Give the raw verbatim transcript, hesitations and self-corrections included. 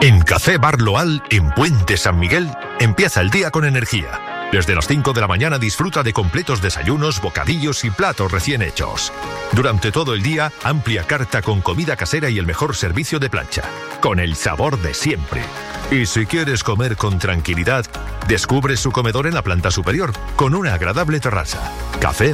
En Café Bar Loal, en Puente San Miguel, empieza el día con energía. Desde las cinco de la mañana disfruta de completos desayunos, bocadillos y platos recién hechos. Durante todo el día, amplia carta con comida casera y el mejor servicio de plancha, con el sabor de siempre. Y si quieres comer con tranquilidad, descubre su comedor en la planta superior, con una agradable terraza. Café